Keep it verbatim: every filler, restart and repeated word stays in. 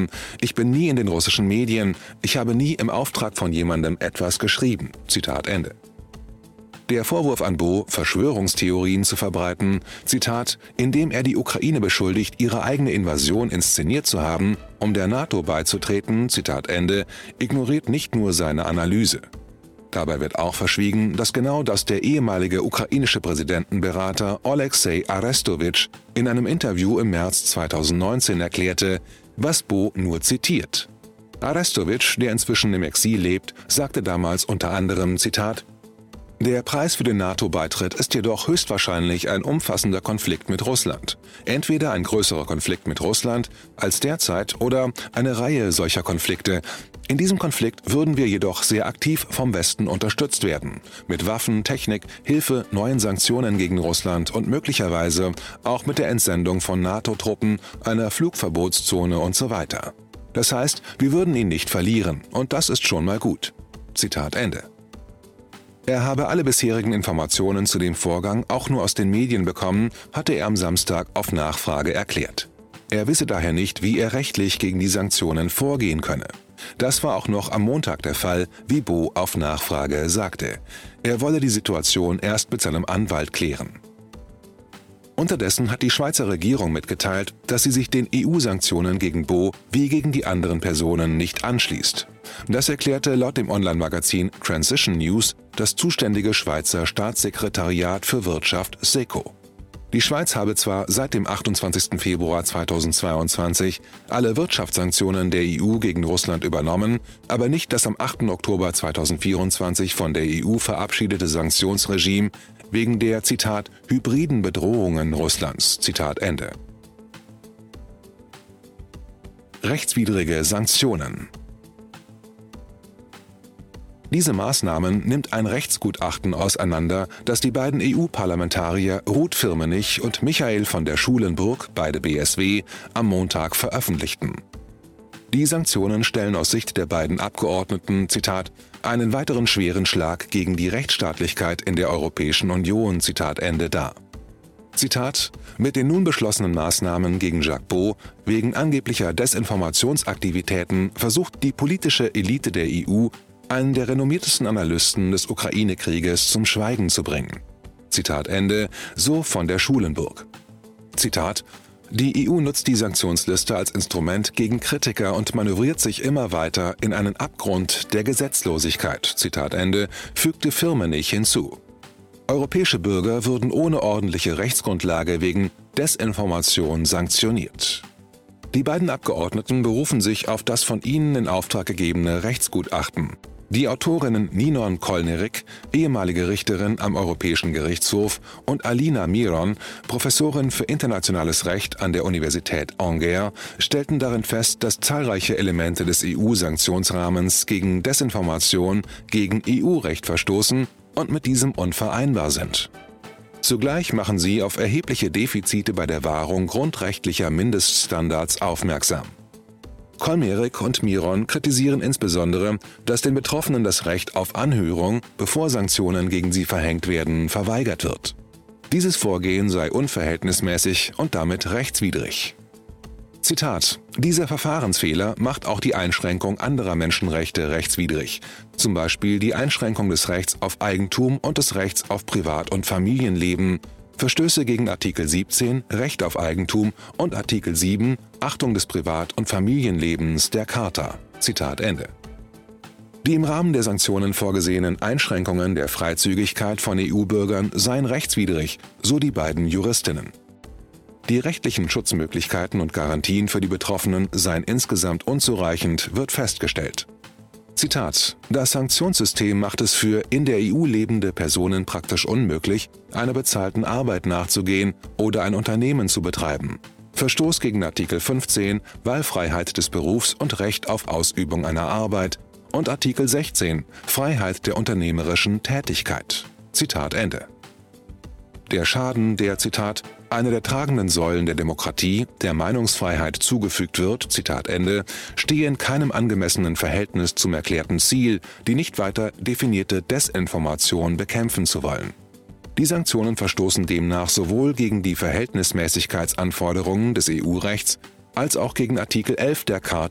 haben, ich bin nie in den russischen Medien, ich habe nie im Auftrag von jemandem etwas geschrieben. Zitat Ende. Der Vorwurf an Bo, Verschwörungstheorien zu verbreiten, Zitat, indem er die Ukraine beschuldigt, ihre eigene Invasion inszeniert zu haben, um der NATO beizutreten, Zitat Ende, ignoriert nicht nur seine Analyse. Dabei wird auch verschwiegen, dass genau das der ehemalige ukrainische Präsidentenberater Oleksej Arestowitsch in einem Interview im März zweitausendneunzehn erklärte, was Bo nur zitiert. Arestowitsch, der inzwischen im Exil lebt, sagte damals unter anderem, Zitat, der Preis für den NATO-Beitritt ist jedoch höchstwahrscheinlich ein umfassender Konflikt mit Russland. Entweder ein größerer Konflikt mit Russland als derzeit oder eine Reihe solcher Konflikte. In diesem Konflikt würden wir jedoch sehr aktiv vom Westen unterstützt werden. Mit Waffen, Technik, Hilfe, neuen Sanktionen gegen Russland und möglicherweise auch mit der Entsendung von NATO-Truppen, einer Flugverbotszone und so weiter. Das heißt, wir würden ihn nicht verlieren und das ist schon mal gut. Zitat Ende. Er habe alle bisherigen Informationen zu dem Vorgang auch nur aus den Medien bekommen, hatte er am Samstag auf Nachfrage erklärt. Er wisse daher nicht, wie er rechtlich gegen die Sanktionen vorgehen könne. Das war auch noch am Montag der Fall, wie Bo auf Nachfrage sagte. Er wolle die Situation erst mit seinem Anwalt klären. Unterdessen hat die Schweizer Regierung mitgeteilt, dass sie sich den E U-Sanktionen gegen Bo wie gegen die anderen Personen nicht anschließt. Das erklärte laut dem Online-Magazin Transition News das zuständige Schweizer Staatssekretariat für Wirtschaft SECO. Die Schweiz habe zwar seit dem achtundzwanzigsten Februar zweitausendzweiundzwanzig alle Wirtschaftssanktionen der E U gegen Russland übernommen, aber nicht das am achten Oktober zweitausendvierundzwanzig von der E U verabschiedete Sanktionsregime wegen der, Zitat, hybriden Bedrohungen Russlands, Zitat Ende. Rechtswidrige Sanktionen. Diese Maßnahmen nimmt ein Rechtsgutachten auseinander, das die beiden E U-Parlamentarier Ruth Firmenich und Michael von der Schulenburg, beide B S W, am Montag veröffentlichten. Die Sanktionen stellen aus Sicht der beiden Abgeordneten, Zitat, einen weiteren schweren Schlag gegen die Rechtsstaatlichkeit in der Europäischen Union, Zitat Ende, dar. Zitat, mit den nun beschlossenen Maßnahmen gegen Jacques Bo wegen angeblicher Desinformationsaktivitäten versucht die politische Elite der E U, einen der renommiertesten Analysten des Ukraine-Krieges zum Schweigen zu bringen. Zitat Ende, so von der Schulenburg. Zitat, die E U nutzt die Sanktionsliste als Instrument gegen Kritiker und manövriert sich immer weiter in einen Abgrund der Gesetzlosigkeit, Zitat Ende, fügte Firmenich hinzu. Europäische Bürger würden ohne ordentliche Rechtsgrundlage wegen Desinformation sanktioniert. Die beiden Abgeordneten berufen sich auf das von ihnen in Auftrag gegebene Rechtsgutachten. Die Autorinnen Ninon Kolnerik, ehemalige Richterin am Europäischen Gerichtshof, und Alina Miron, Professorin für internationales Recht an der Universität Angers, stellten darin fest, dass zahlreiche Elemente des E U-Sanktionsrahmens gegen Desinformation gegen E U-Recht verstoßen und mit diesem unvereinbar sind. Zugleich machen sie auf erhebliche Defizite bei der Wahrung grundrechtlicher Mindeststandards aufmerksam. Kolmerik und Miron kritisieren insbesondere, dass den Betroffenen das Recht auf Anhörung, bevor Sanktionen gegen sie verhängt werden, verweigert wird. Dieses Vorgehen sei unverhältnismäßig und damit rechtswidrig. Zitat: Dieser Verfahrensfehler macht auch die Einschränkung anderer Menschenrechte rechtswidrig, zum Beispiel die Einschränkung des Rechts auf Eigentum und des Rechts auf Privat- und Familienleben, Verstöße gegen Artikel siebzehn, Recht auf Eigentum, und Artikel sieben, Achtung des Privat- und Familienlebens der Charta. Zitat Ende. Die im Rahmen der Sanktionen vorgesehenen Einschränkungen der Freizügigkeit von E U-Bürgern seien rechtswidrig, so die beiden Juristinnen. Die rechtlichen Schutzmöglichkeiten und Garantien für die Betroffenen seien insgesamt unzureichend, wird festgestellt. Zitat: Das Sanktionssystem macht es für in der E U lebende Personen praktisch unmöglich, einer bezahlten Arbeit nachzugehen oder ein Unternehmen zu betreiben. Verstoß gegen Artikel fünfzehn, Wahlfreiheit des Berufs und Recht auf Ausübung einer Arbeit, und Artikel sechzehn, Freiheit der unternehmerischen Tätigkeit. Zitat Ende. Der Schaden, der, Zitat, einer der tragenden Säulen der Demokratie, der Meinungsfreiheit zugefügt wird, Zitat Ende, stehe in keinem angemessenen Verhältnis zum erklärten Ziel, die nicht weiter definierte Desinformation bekämpfen zu wollen. Die Sanktionen verstoßen demnach sowohl gegen die Verhältnismäßigkeitsanforderungen des E U-Rechts als auch gegen Artikel elf der Charta